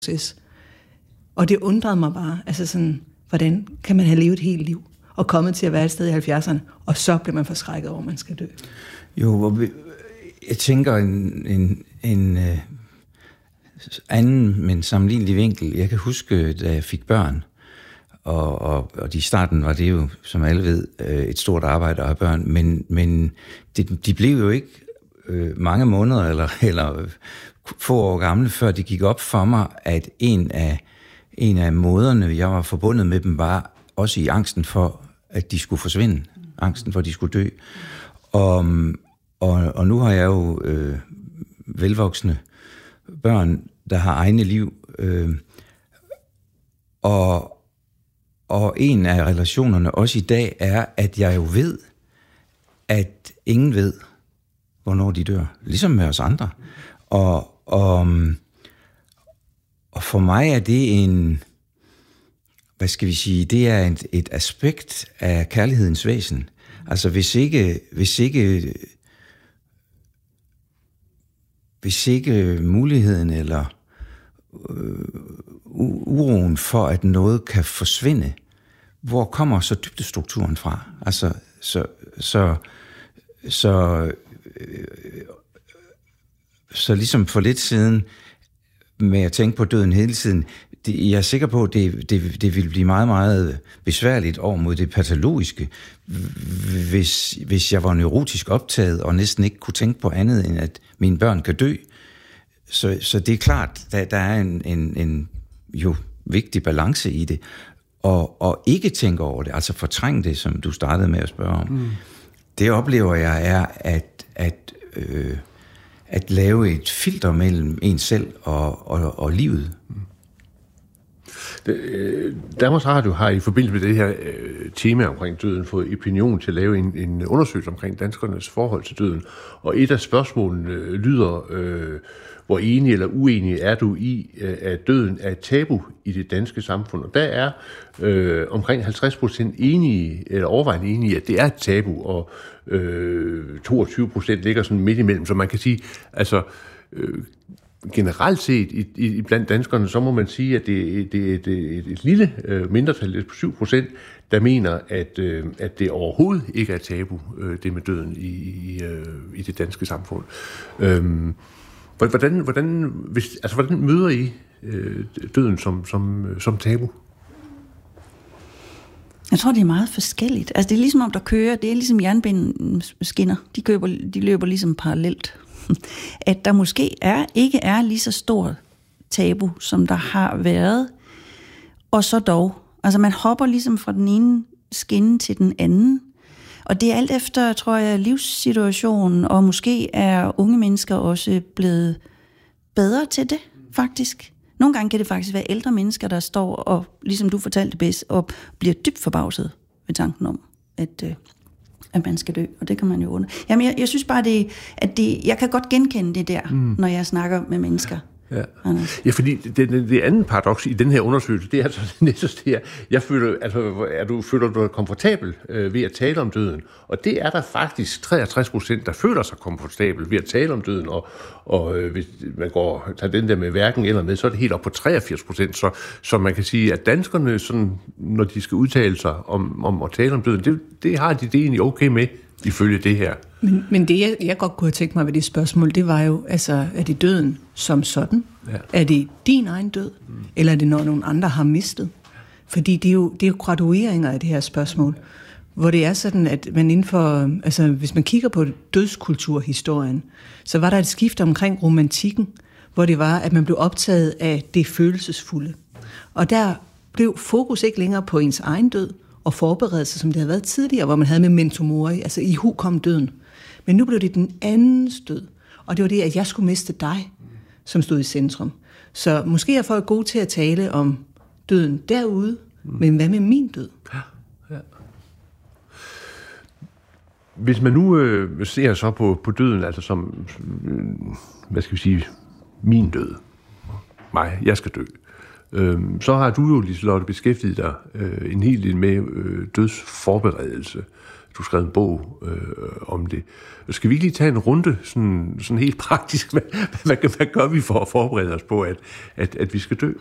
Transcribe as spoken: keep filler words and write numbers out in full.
proces. Og det undrede mig bare, altså sådan, hvordan kan man have levet et helt liv, og kommet til at være et sted i halvfjerdserne, og så bliver man forskrækket over, at man skal dø. Jo, jeg tænker en, en, en uh, anden, men sammenlignelig vinkel. Jeg kan huske, da jeg fik børn, og, og, og i starten var det jo, som alle ved, et stort arbejde at have børn, men, men det, de blev jo ikke øh, mange måneder eller, eller få år gamle, før det gik op for mig, at en af, en af måderne, jeg var forbundet med dem, var også i angsten for, at de skulle forsvinde. Angsten for, at de skulle dø. Og, og, og nu har jeg jo øh, velvoksne børn, der har egne liv. Øh, og, og en af relationerne også i dag er, at jeg jo ved, at ingen ved, hvornår de dør. Ligesom med os andre. Og, og, og for mig er det en... Hvad skal vi sige? Det er et, et aspekt af kærlighedens væsen. Altså hvis ikke, hvis ikke, hvis ikke muligheden eller øh, uroen for, at noget kan forsvinde, hvor kommer så dybdestrukturen fra? Altså så så så øh, så ligesom for lidt siden med at tænke på døden hele tiden. Det, jeg er sikker på, at det, det, det vil blive meget, meget besværligt over mod det patologiske, hvis, hvis jeg var neurotisk optaget og næsten ikke kunne tænke på andet, end at mine børn kan dø. Så, så det er klart, at der er en, en, en jo vigtig balance i det. Og, og ikke tænke over det, altså fortrænge det, som du startede med at spørge om. Mm. Det oplever jeg er, at, at, øh, at lave et filter mellem en selv og, og, og livet. Mm. Danmarks Radio har i forbindelse med det her øh, tema omkring døden fået Epinion til at lave en, en undersøgelse omkring danskernes forhold til døden. Og et af spørgsmålene øh, lyder, øh, hvor enig eller uenig er du i, øh, at døden er et tabu i det danske samfund? Og der er øh, omkring halvtreds procent enige, eller overvejende enige, at det er et tabu, og øh, toogtyve procent ligger sådan midt imellem. Så man kan sige, altså... Øh, generelt set i, i, blandt danskerne, så må man sige, at det, det, det er et, et lille øh, mindretal, det er på syv procent, der mener, at, øh, at det overhovedet ikke er tabu, øh, det med døden i, i, øh, i det danske samfund. Øhm, hvordan, hvordan, hvis, altså, hvordan møder I øh, døden som, som, som tabu? Jeg tror, det er meget forskelligt. Altså, det er ligesom om, der kører, det er ligesom jernbaneskinner. De, køber, de løber ligesom parallelt. At der måske er, ikke er lige så stort tabu, som der har været, og så dog. Altså man hopper ligesom fra den ene skinne til den anden, og det er alt efter, tror jeg, livssituationen, og måske er unge mennesker også blevet bedre til det, faktisk. Nogle gange kan det faktisk være ældre mennesker, der står og, ligesom du fortalte bedst, og bliver dybt forbavset ved tanken om, at... at man skal dø, og det kan man jo under. Jamen, jeg, jeg synes bare, det, at det, jeg kan godt genkende det der, mm. når jeg snakker med mennesker. Ja, ja fordi det, det, det andet paradoks i den her undersøgelse, det er altså næsten det her. Jeg føler, altså, er du, føler du dig komfortabel øh, ved at tale om døden? Og det er der faktisk treogtres procent, der føler sig komfortabel ved at tale om døden, og, og øh, hvis man går tager den der med hverken eller med, så er det helt op på treogfirs procent. Så, så man kan sige, at danskerne, sådan, når de skal udtale sig om, om at tale om døden, det, det har de det egentlig okay med, ifølge det her. Men, men det, jeg, jeg godt kunne have tænkt mig ved det spørgsmål, det var jo, altså, er det døden som sådan? Ja. Er det din egen død? Mm. Eller er det, når nogen andre har mistet? Fordi det er jo, det er jo gradueringer af det her spørgsmål, hvor det er sådan, at man inden for, altså, hvis man kigger på dødskulturhistorien, så var der et skift omkring romantikken, hvor det var, at man blev optaget af det følelsesfulde. Og der blev fokus ikke længere på ens egen død, og forberedelse, som det havde været tidligere, hvor man havde med memento mori, altså i hu kom døden. Men nu blev det den andens død, og det var det, at jeg skulle miste dig, som stod i centrum. Så måske er folk gode til at tale om døden derude, mm. men hvad med min død? Ja, ja. Hvis man nu øh, ser så på, på døden, altså som, øh, hvad skal vi sige, min død, mig, jeg skal dø, Øhm, så har du jo, Liselotte, beskæftiget dig øh, en hel del med øh, dødsforberedelse. du skrev en bog øh, om det. Skal vi ikke lige tage en runde, sådan, sådan helt praktisk? Hvad, hvad, hvad gør vi for at forberede os på, at, at, at vi skal dø?